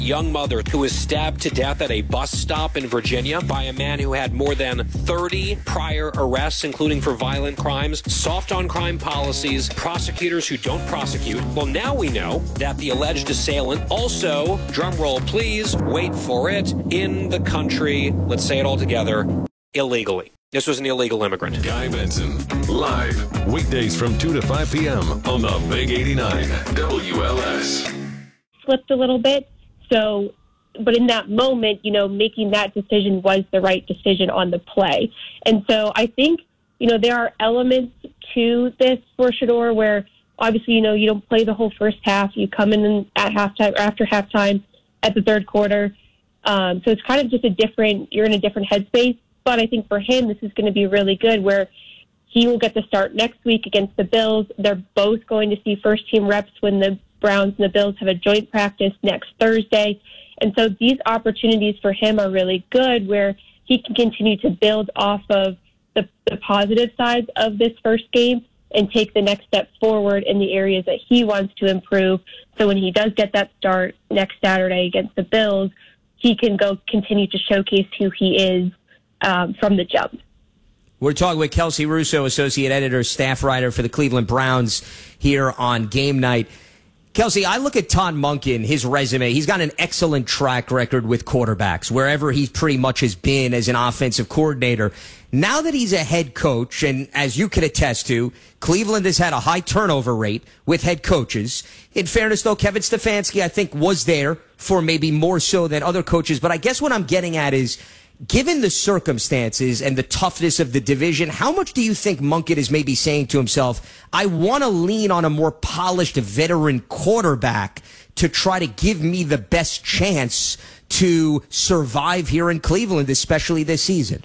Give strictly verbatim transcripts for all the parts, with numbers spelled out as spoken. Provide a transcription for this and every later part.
young mother who was stabbed to death at a bus stop in Virginia by a man who had more than thirty prior arrests, including for violent crimes, soft on crime policies, prosecutors who don't prosecute. Well, now we know that the alleged assailant also, drumroll please, wait for it, in the country, let's say it all together, illegally. This was an illegal immigrant. Guy Benson, live, weekdays from two to five p.m. on the Big eighty-nine W L S. Slipped a little bit, so, but in that moment, you know, making that decision was the right decision on the play. And so I think, you know, there are elements to this for Shedeur where obviously, you know, you don't play the whole first half. You come in at halftime or after halftime at the third quarter. Um, so it's kind of just a different, you're in a different headspace. But I think for him, this is going to be really good where he will get to start next week against the Bills. They're both going to see first-team reps when the Browns and the Bills have a joint practice next Thursday. And so these opportunities for him are really good where he can continue to build off of the, the positive sides of this first game and take the next step forward in the areas that he wants to improve. So when he does get that start next Saturday against the Bills, he can go continue to showcase who he is Um, from the jump. We're talking with Kelsey Russo, associate editor, staff writer for the Cleveland Browns here on Game Night. Kelsey, I look at Todd Monken, his resume. He's got an excellent track record with quarterbacks, wherever he pretty much has been as an offensive coordinator. Now that he's a head coach, and as you can attest to, Cleveland has had a high turnover rate with head coaches. In fairness, though, Kevin Stefanski, I think, was there for maybe more so than other coaches. But I guess what I'm getting at is, given the circumstances and the toughness of the division, how much do you think Monken is maybe saying to himself, I want to lean on a more polished veteran quarterback to try to give me the best chance to survive here in Cleveland, especially this season?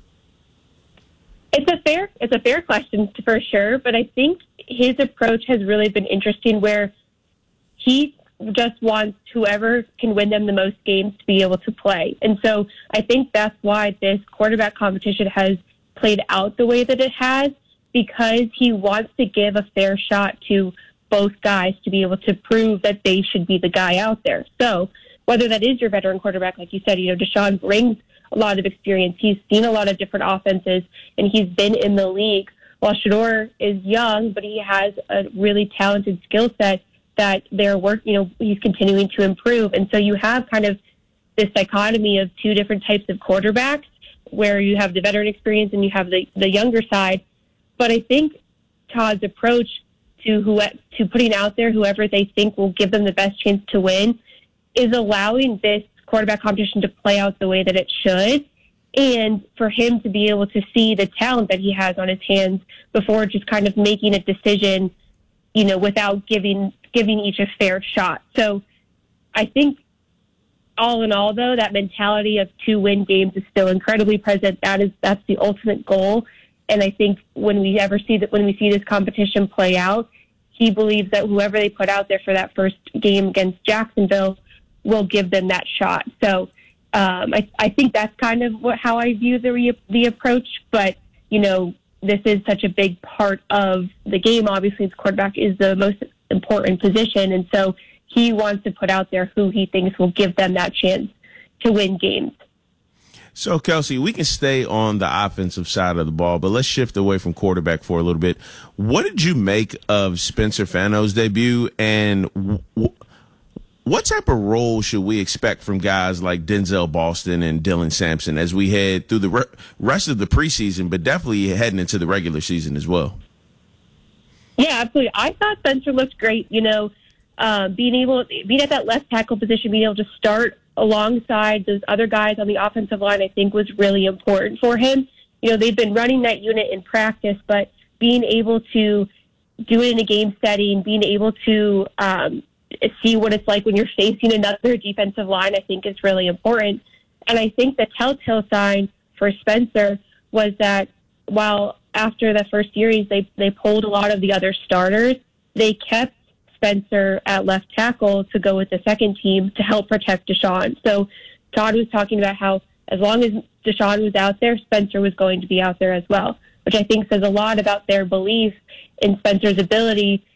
It's a fair, it's a fair question for sure, but I think his approach has really been interesting where he just wants whoever can win them the most games to be able to play. And so I think that's why this quarterback competition has played out the way that it has, because he wants to give a fair shot to both guys to be able to prove that they should be the guy out there. So whether that is your veteran quarterback, like you said, you know, Deshaun brings a lot of experience. He's seen a lot of different offenses, and he's been in the league. While Shedeur is young, but he has a really talented skill set that they're work, you know, he's continuing to improve. And so you have kind of this dichotomy of two different types of quarterbacks where you have the veteran experience and you have the, the younger side. But I think Todd's approach to who, to putting out there whoever they think will give them the best chance to win is allowing this quarterback competition to play out the way that it should, and for him to be able to see the talent that he has on his hands before just kind of making a decision, you know, without giving giving each a fair shot. So I think all in all, though, that mentality of two win games is still incredibly present. That is, that's the ultimate goal. And I think when we ever see that, when we see this competition play out, he believes that whoever they put out there for that first game against Jacksonville will give them that shot. So um, I, I think that's kind of what, how I view the re- the approach. But, you know, this is such a big part of the game. Obviously, the quarterback is the most important position, and so he wants to put out there who he thinks will give them that chance to win games. So, Kelsey, we can stay on the offensive side of the ball, but let's shift away from quarterback for a little bit. What did you make of Spencer Fano's debut, and w- what type of role should we expect from guys like Denzel Boston and Dylan Sampson as we head through the re- rest of the preseason, but definitely heading into the regular season as well? Yeah, absolutely. I thought Spencer looked great. You know, uh, being able, being at that left tackle position, being able to start alongside those other guys on the offensive line, I think was really important for him. You know, they've been running that unit in practice, but being able to do it in a game setting, being able to um, see what it's like when you're facing another defensive line, I think is really important. And I think the telltale sign for Spencer was that while after the first series, they they pulled a lot of the other starters, they kept Spencer at left tackle to go with the second team to help protect Deshaun. So Todd was talking about how as long as Deshaun was out there, Spencer was going to be out there as well, which I think says a lot about their belief in Spencer's ability